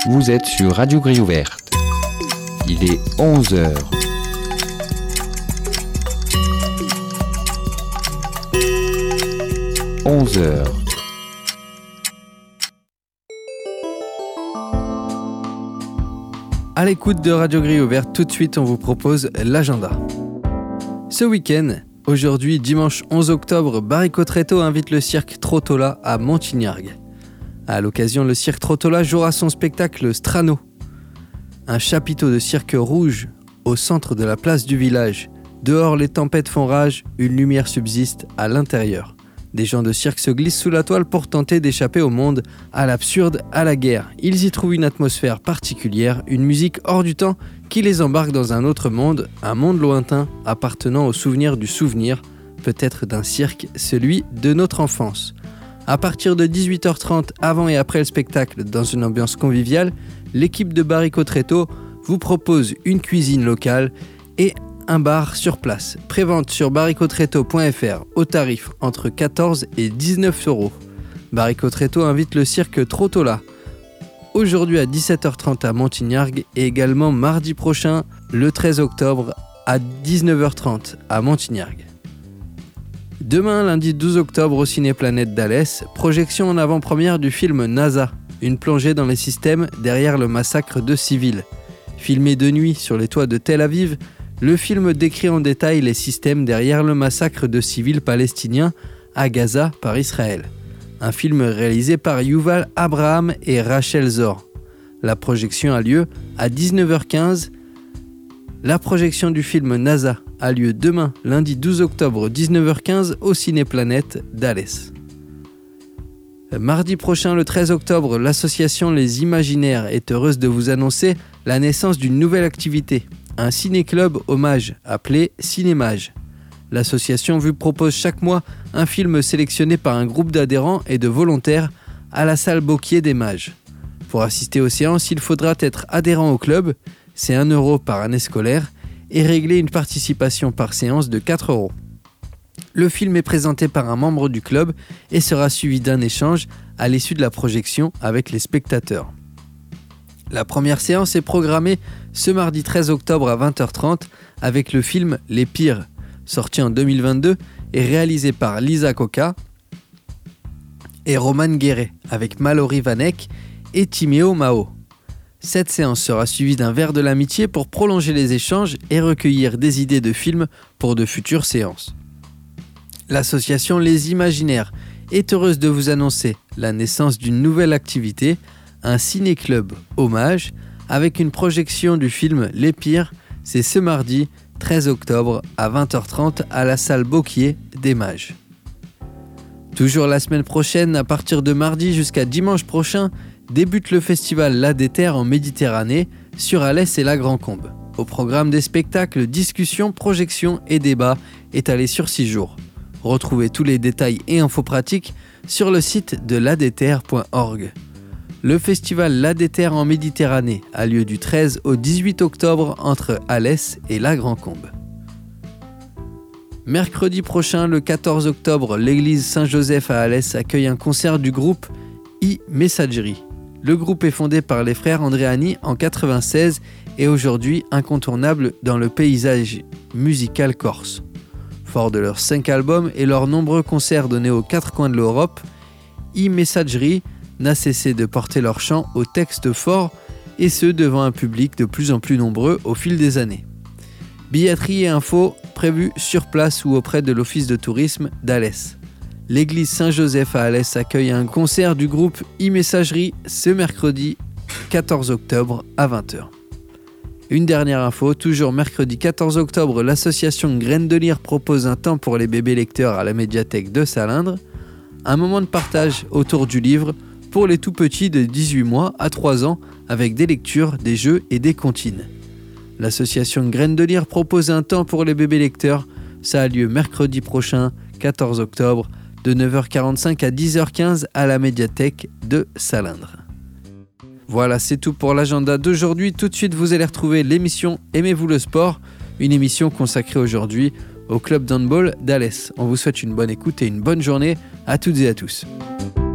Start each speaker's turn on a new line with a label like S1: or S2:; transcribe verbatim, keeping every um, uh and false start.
S1: Vous êtes sur Radio Grille Ouverte. Il est onze heures. onze heures.
S2: À l'écoute de Radio Grille Ouverte, tout de suite on vous propose l'agenda. Ce week-end, aujourd'hui dimanche onze octobre, Baricotretto invite le cirque Trottola à Montignargues. À l'occasion, le cirque Trottola jouera son spectacle Strano. Un chapiteau de cirque rouge au centre de la place du village. Dehors, les tempêtes font rage, une lumière subsiste à l'intérieur. Des gens de cirque se glissent sous la toile pour tenter d'échapper au monde, à l'absurde, à la guerre. Ils y trouvent une atmosphère particulière, une musique hors du temps qui les embarque dans un autre monde, un monde lointain appartenant au souvenir du souvenir, peut-être d'un cirque, celui de notre enfance. À partir de dix-huit heures trente, avant et après le spectacle, dans une ambiance conviviale, l'équipe de Baricotretto vous propose une cuisine locale et un bar sur place. Prévente sur baricotretto point f r au tarif entre quatorze et dix-neuf euros. Baricotretto invite le cirque Trottola aujourd'hui à dix-sept heures trente à Montignargues et également mardi prochain, le treize octobre à dix-neuf heures trente à Montignargues. Demain, lundi douze octobre, au Ciné-Planète d'Alès, projection en avant-première du film NASA, une plongée dans les systèmes derrière le massacre de civils. Filmé de nuit sur les toits de Tel Aviv, le film décrit en détail les systèmes derrière le massacre de civils palestiniens à Gaza par Israël. Un film réalisé par Yuval Abraham et Rachel Zor. La projection a lieu à dix-neuf heures quinze. La projection du film NASA a lieu demain, lundi douze octobre, dix-neuf heures quinze, au Ciné-Planète d'Alès. Mardi prochain, le treize octobre, l'association Les Imaginaires est heureuse de vous annoncer la naissance d'une nouvelle activité, un ciné-club hommage appelé Cinémage. L'association vous propose chaque mois un film sélectionné par un groupe d'adhérents et de volontaires à la salle Beauquier des Mages. Pour assister aux séances, il faudra être adhérent au club, c'est un euro par année scolaire, et régler une participation par séance de quatre euros. Le film est présenté par un membre du club et sera suivi d'un échange à l'issue de la projection avec les spectateurs. La première séance est programmée ce mardi treize octobre à vingt heures trente avec le film Les Pires, sorti en deux mille vingt-deux et réalisé par Lisa Coca et Roman Guéret avec Mallory Vanek et Timéo Mao. Cette séance sera suivie d'un verre de l'amitié pour prolonger les échanges et recueillir des idées de films pour de futures séances. L'association Les Imaginaires est heureuse de vous annoncer la naissance d'une nouvelle activité, un ciné-club hommage, avec une projection du film Les Pires, c'est ce mardi treize octobre à vingt heures trente à la salle Beauquier des Mages. Toujours la semaine prochaine, à partir de mardi jusqu'à dimanche prochain, débute le festival La Déterre en Méditerranée sur Alès et la Grand-Combe. Au programme des spectacles, discussions, projections et débats étalés sur six jours. Retrouvez tous les détails et infos pratiques sur le site de ladéterre point org. Le festival La Déterre en Méditerranée a lieu du treize au dix-huit octobre entre Alès et la Grand-Combe. Mercredi prochain, le quatorze octobre, l'église Saint-Joseph à Alès accueille un concert du groupe E-Messagerie. Le groupe est fondé par les frères Andréani en quatre-vingt-seize et aujourd'hui incontournable dans le paysage musical corse. Fort de leurs cinq albums et leurs nombreux concerts donnés aux quatre coins de l'Europe, E-Messagerie n'a cessé de porter leur chant aux textes forts et ce devant un public de plus en plus nombreux au fil des années. Billetterie et infos prévues sur place ou auprès de l'office de tourisme d'Alès. L'église Saint-Joseph à Alès accueille un concert du groupe E-Messagerie ce mercredi quatorze octobre à vingt heures. Une dernière info, toujours mercredi quatorze octobre, l'association Graines de Lire propose un temps pour les bébés lecteurs à la médiathèque de Salindre, un moment de partage autour du livre pour les tout petits de dix-huit mois à trois ans avec des lectures, des jeux et des comptines. L'association Graines de Lire propose un temps pour les bébés lecteurs, ça a lieu mercredi prochain, quatorze octobre, de neuf heures quarante-cinq à dix heures quinze à la médiathèque de Salindre. Voilà, c'est tout pour l'agenda d'aujourd'hui. Tout de suite, vous allez retrouver l'émission Aimez-vous le sport, une émission consacrée aujourd'hui au club d'handball d'Alès. On vous souhaite une bonne écoute et une bonne journée à toutes et à tous.